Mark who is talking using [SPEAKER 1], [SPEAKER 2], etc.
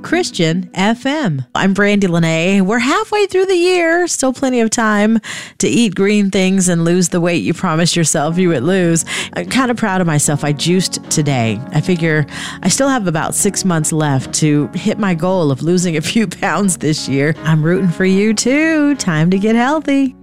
[SPEAKER 1] Christian FM. I'm Brandy Lene. We're halfway through the year, still plenty of time to eat green things and lose the weight you promised yourself you would lose. I'm kind of proud of myself. I juiced today. I figure I still have about 6 months left to hit my goal of losing a few pounds this year. I'm rooting for you too. Time to get healthy.